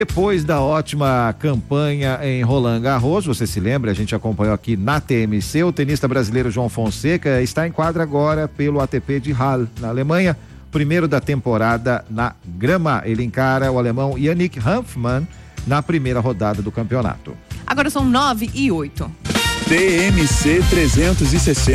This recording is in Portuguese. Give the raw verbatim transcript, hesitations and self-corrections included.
Depois da ótima campanha em Roland Garros, você se lembra, a gente acompanhou aqui na T M C, o tenista brasileiro João Fonseca está em quadra agora pelo A T P de Halle, na Alemanha, primeiro da temporada na grama. Ele encara o alemão Yannick Hanfmann na primeira rodada do campeonato. Agora são nove e oito. T M C trezentos e sessenta.